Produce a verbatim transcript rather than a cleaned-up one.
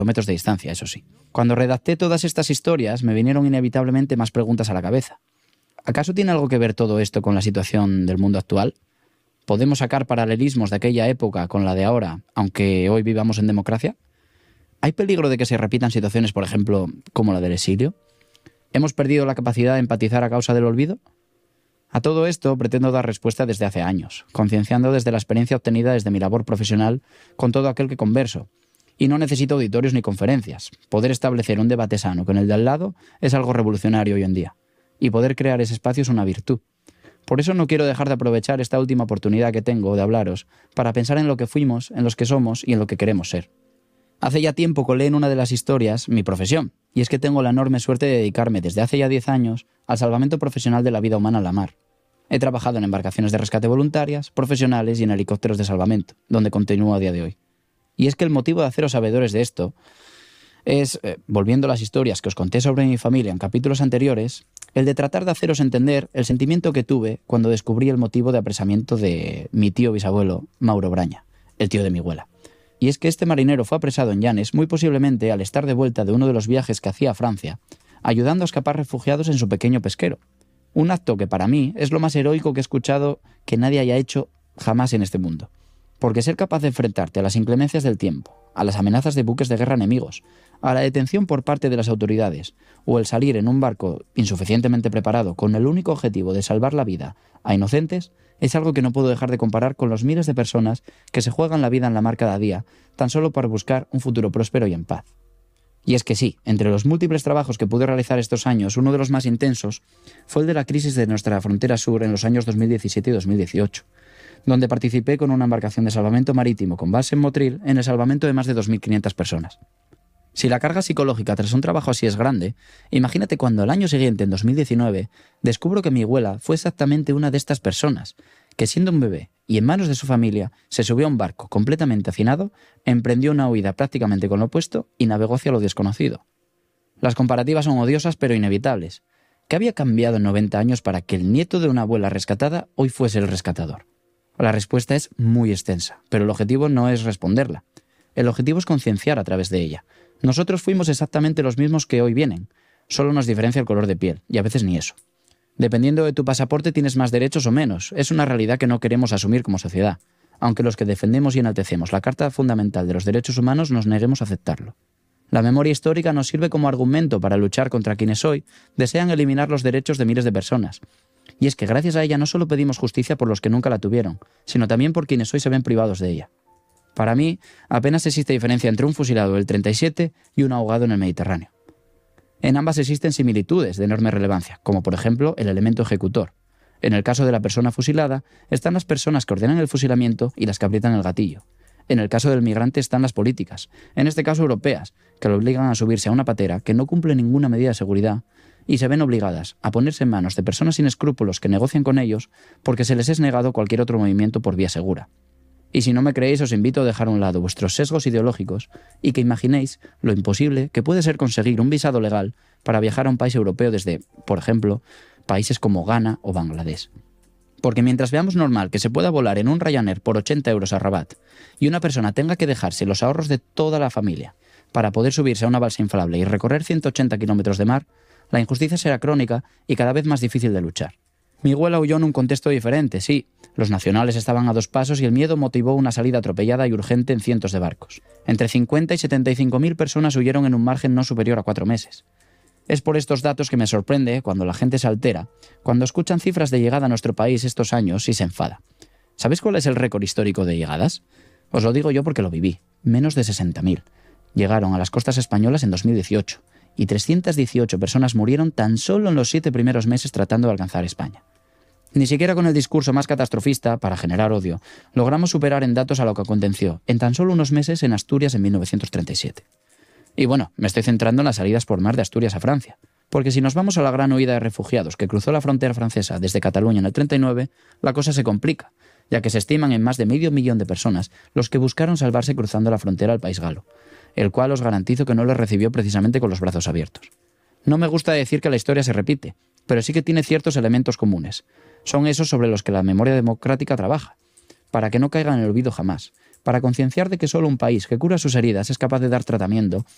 kilómetros de distancia, eso sí. Cuando redacté todas estas historias, me vinieron inevitablemente más preguntas a la cabeza. ¿Acaso tiene algo que ver todo esto con la situación del mundo actual? ¿Podemos sacar paralelismos de aquella época con la de ahora, aunque hoy vivamos en democracia? ¿Hay peligro de que se repitan situaciones, por ejemplo, como la del exilio? ¿Hemos perdido la capacidad de empatizar a causa del olvido? A todo esto pretendo dar respuesta desde hace años, concienciando desde la experiencia obtenida desde mi labor profesional con todo aquel que converso. Y no necesito auditorios ni conferencias. Poder establecer un debate sano con el de al lado es algo revolucionario hoy en día. Y poder crear ese espacio es una virtud. Por eso no quiero dejar de aprovechar esta última oportunidad que tengo de hablaros para pensar en lo que fuimos, en los que somos y en lo que queremos ser. Hace ya tiempo colé en una de las historias mi profesión, y es que tengo la enorme suerte de dedicarme desde hace ya diez años al salvamento profesional de la vida humana en la mar. He trabajado en embarcaciones de rescate voluntarias, profesionales y en helicópteros de salvamento, donde continúo a día de hoy. Y es que el motivo de haceros sabedores de esto es, eh, volviendo a las historias que os conté sobre mi familia en capítulos anteriores, el de tratar de haceros entender el sentimiento que tuve cuando descubrí el motivo de apresamiento de mi tío bisabuelo, Mauro Braña, el tío de mi abuela. Y es que este marinero fue apresado en Llanes muy posiblemente al estar de vuelta de uno de los viajes que hacía a Francia, ayudando a escapar refugiados en su pequeño pesquero. Un acto que para mí es lo más heroico que he escuchado que nadie haya hecho jamás en este mundo. Porque ser capaz de enfrentarte a las inclemencias del tiempo, a las amenazas de buques de guerra enemigos, a la detención por parte de las autoridades, o el salir en un barco insuficientemente preparado con el único objetivo de salvar la vida a inocentes, es algo que no puedo dejar de comparar con los miles de personas que se juegan la vida en la mar cada día, tan solo para buscar un futuro próspero y en paz. Y es que sí, entre los múltiples trabajos que pude realizar estos años, uno de los más intensos fue el de la crisis de nuestra frontera sur en los años dos mil diecisiete y dos mil dieciocho, donde participé con una embarcación de salvamento marítimo con base en Motril en el salvamento de más de dos mil quinientas personas. Si la carga psicológica tras un trabajo así es grande, imagínate cuando al año siguiente, en dos mil diecinueve, descubro que mi abuela fue exactamente una de estas personas, que siendo un bebé y en manos de su familia, se subió a un barco completamente hacinado, emprendió una huida prácticamente con lo opuesto y navegó hacia lo desconocido. Las comparativas son odiosas pero inevitables. ¿Qué había cambiado en noventa años para que el nieto de una abuela rescatada hoy fuese el rescatador? La respuesta es muy extensa, pero el objetivo no es responderla. El objetivo es concienciar a través de ella. Nosotros fuimos exactamente los mismos que hoy vienen, solo nos diferencia el color de piel, y a veces ni eso. Dependiendo de tu pasaporte tienes más derechos o menos, es una realidad que no queremos asumir como sociedad, aunque los que defendemos y enaltecemos la Carta Fundamental de los Derechos Humanos nos neguemos a aceptarlo. La memoria histórica nos sirve como argumento para luchar contra quienes hoy desean eliminar los derechos de miles de personas. Y es que gracias a ella no solo pedimos justicia por los que nunca la tuvieron, sino también por quienes hoy se ven privados de ella. Para mí, apenas existe diferencia entre un fusilado del treinta y siete y un ahogado en el Mediterráneo. En ambas existen similitudes de enorme relevancia, como por ejemplo el elemento ejecutor. En el caso de la persona fusilada, están las personas que ordenan el fusilamiento y las que aprietan el gatillo. En el caso del migrante están las políticas, en este caso europeas, que lo obligan a subirse a una patera que no cumple ninguna medida de seguridad y se ven obligadas a ponerse en manos de personas sin escrúpulos que negocian con ellos porque se les es negado cualquier otro movimiento por vía segura. Y si no me creéis, os invito a dejar a un lado vuestros sesgos ideológicos y que imaginéis lo imposible que puede ser conseguir un visado legal para viajar a un país europeo desde, por ejemplo, países como Ghana o Bangladesh. Porque mientras veamos normal que se pueda volar en un Ryanair por ochenta euros a Rabat y una persona tenga que dejarse los ahorros de toda la familia para poder subirse a una balsa inflable y recorrer ciento ochenta kilómetros de mar, la injusticia será crónica y cada vez más difícil de luchar. Mi abuela huyó en un contexto diferente, sí. Los nacionales estaban a dos pasos y el miedo motivó una salida atropellada y urgente en cientos de barcos. Entre cincuenta y setenta y cinco mil personas huyeron en un margen no superior a cuatro meses. Es por estos datos que me sorprende cuando la gente se altera, cuando escuchan cifras de llegada a nuestro país estos años y se enfada. ¿Sabéis cuál es el récord histórico de llegadas? Os lo digo yo porque lo viví. Menos de sesenta mil. Llegaron a las costas españolas en dos mil dieciocho y trescientas dieciocho personas murieron tan solo en los siete primeros meses tratando de alcanzar España. Ni siquiera con el discurso más catastrofista, para generar odio, logramos superar en datos a lo que aconteció en tan solo unos meses en Asturias en mil novecientos treinta y siete. Y bueno, me estoy centrando en las salidas por mar de Asturias a Francia, porque si nos vamos a la gran huida de refugiados que cruzó la frontera francesa desde Cataluña en el treinta y nueve, la cosa se complica, ya que se estiman en más de medio millón de personas los que buscaron salvarse cruzando la frontera al país galo, el cual os garantizo que no les recibió precisamente con los brazos abiertos. No me gusta decir que la historia se repite, pero sí que tiene ciertos elementos comunes. Son esos sobre los que la memoria democrática trabaja, para que no caigan en el olvido jamás, para concienciar de que solo un país que cura sus heridas es capaz de dar tratamiento